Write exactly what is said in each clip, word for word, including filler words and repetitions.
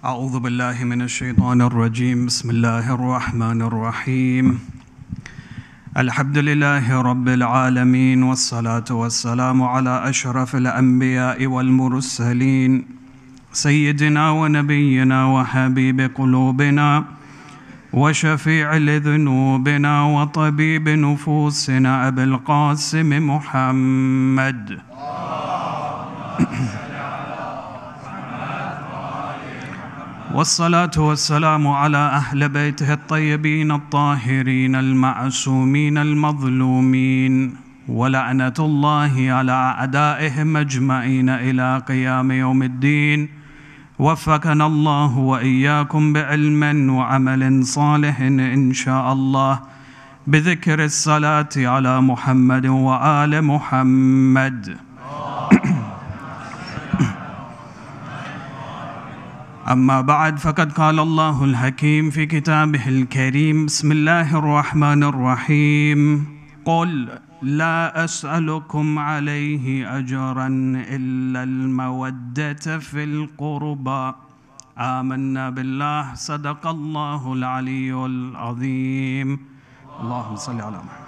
أعوذ بالله من الشيطان الرجيم بسم الله الرحمن الرحيم الحمد لله رب العالمين والصلاة والسلام على أشرف الأنبياء والمرسلين سيدنا ونبينا وحبيب قلوبنا وشفيع لذنوبنا وطبيب نفوسنا أبي القاسم محمد والصلاة والسلام على أهل بيته الطيبين الطاهرين المعصومين المظلومين ولعنة الله على أعدائهم أجمعين إلى قيام يوم الدين. وفقنا الله وإياكم بعلم وعمل صالح إن شاء الله بذكر الصلاة على محمد وآل محمد. أما بعد فقد قال الله الحكيم في كتابه الكريم بسم الله الرحمن الرحيم قل لا أسألكم عليه أجرا إلا المودة في القربى آمنا بالله صدق الله العلي العظيم. اللهم صل على محمد.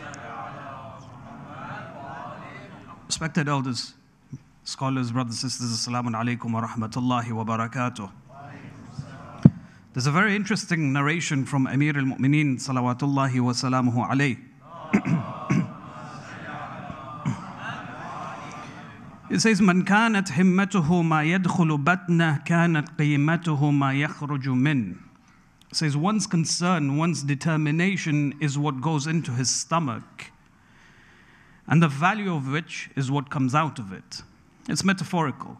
Respected elders, scholars, brothers, sisters, assalamu alaikum wa rahmatullahi wa barakatuh. There's a very interesting narration from Amir al-Mu'mineen salawatullahi wa salamuhu alayh. It says, Man kanat himmatuhu ma yadkhulu batnah kanat qimatuhu ma yakhruju min. It says, one's concern, one's determination is what goes into his stomach, and the value of which is what comes out of it. It's metaphorical.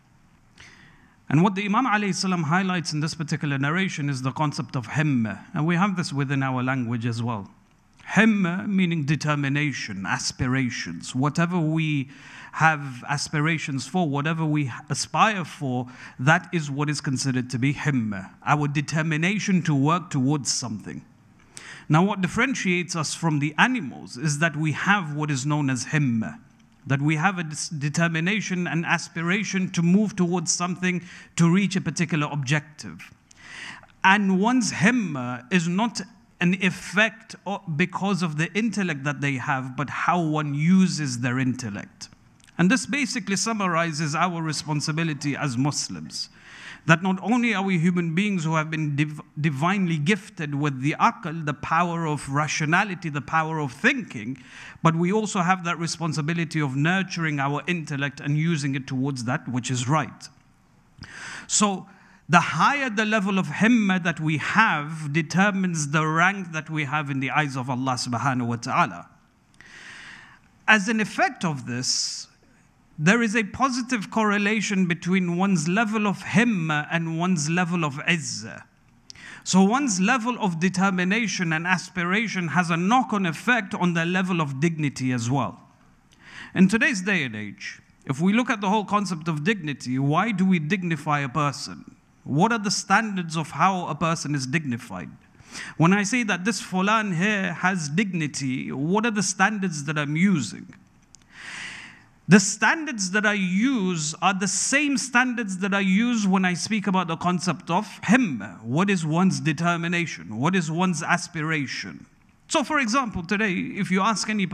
And what the Imam alayhi salam highlights in this particular narration is the concept of himma. And we have this within our language as well. Himma meaning determination, aspirations. Whatever we have aspirations for, whatever we aspire for, that is what is considered to be himma. Our determination to work towards something. Now what differentiates us from the animals is that we have what is known as himma. That we have a determination and aspiration to move towards something, to reach a particular objective. And one's himma is not an effect because of the intellect that they have, but how one uses their intellect. And this basically summarizes our responsibility as Muslims. That not only are we human beings who have been div divinely gifted with the aql, the power of rationality, the power of thinking, but we also have that responsibility of nurturing our intellect and using it towards that which is right. So the higher the level of himma that we have determines the rank that we have in the eyes of Allah subhanahu wa ta'ala. As an effect of this, there is a positive correlation between one's level of himma and one's level of izzah. So one's level of determination and aspiration has a knock-on effect on the level of dignity as well. In today's day and age, if we look at the whole concept of dignity, why do we dignify a person? What are the standards of how a person is dignified? When I say that this fulan here has dignity, what are the standards that I'm using? The standards that I use are the same standards that I use when I speak about the concept of himma. What is one's determination? What is one's aspiration? So for example, today, if you ask any